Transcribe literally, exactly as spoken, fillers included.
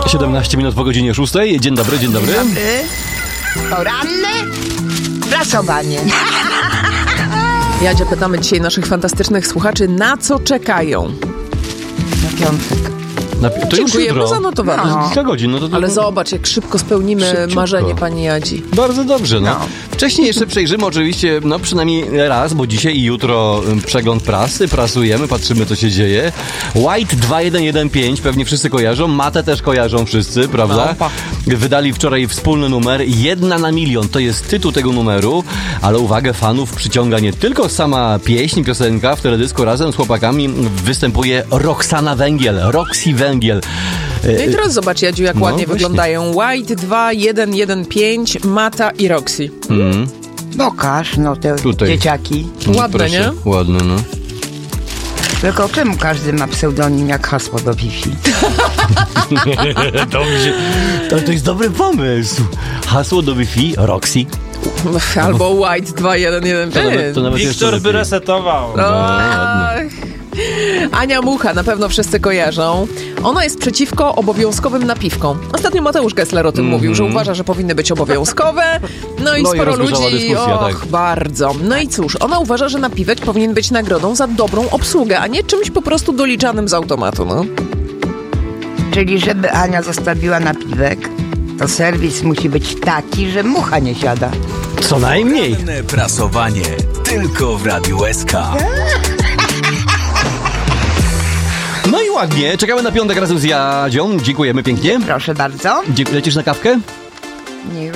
siedemnaście minut po godzinie szóstej. Dzień dobry, dzień dobry. Dzień dobry. Poranne prasowanie. Jadzie, pytamy dzisiaj naszych fantastycznych słuchaczy, na co czekają? Na piątek. Na, to już Dziękujemy, jutro. zanotowane. No. Kilka godzin. No to, to, Ale zobacz, jak szybko spełnimy Szybciutko. marzenie pani Jadzi. Bardzo dobrze, no. No. Wcześniej jeszcze przejrzymy oczywiście, no przynajmniej raz, bo dzisiaj i jutro ym, przegląd prasy, prasujemy, patrzymy co się dzieje. White dwa jeden jeden pięć, pewnie wszyscy kojarzą, Matę też kojarzą wszyscy, prawda? No, pa. Wydali wczoraj wspólny numer, jedna na milion, to jest tytuł tego numeru, ale uwagę fanów przyciąga nie tylko sama pieśń, piosenka, w teledysku razem z chłopakami występuje Roxana Węgiel, Roxy Węgiel. No i teraz zobacz, Jadziu, jak No, ładnie właśnie. wyglądają. White dwa jeden jeden pięć, Mata i Roxy. Mm, Pokaż, no te Tutaj. dzieciaki. Ładne, proszę, nie? Ładne, no. Tylko czemu każdy ma pseudonim jak hasło do Wi-Fi? Dobrze. To, to jest dobry pomysł. Hasło do Wi-Fi, Roxy. Albo White dwa jeden jeden To nawet, pięć. to nawet jeszcze Wiktor by lepiej. resetował. No, ładne. Ach. Ania Mucha, na pewno wszyscy kojarzą. Ona jest przeciwko obowiązkowym napiwkom. Ostatnio Mateusz Gessler o tym Mm-hmm. mówił, że uważa, że powinny być obowiązkowe. No i No i sporo rozgorzała ludzi, dyskusja, och, tak. bardzo. No i cóż, ona uważa, że napiwek powinien być nagrodą za dobrą obsługę, a nie czymś po prostu doliczanym z automatu, no. Czyli żeby Ania zostawiła napiwek, to serwis musi być taki, że mucha nie siada. Co najmniej. Poranne prasowanie tylko w Radiu S K. No i ładnie. Czekamy na piątek razem z Jadzią. Dziękujemy pięknie. Proszę bardzo. Dzie- Lecisz na kawkę? Nie, już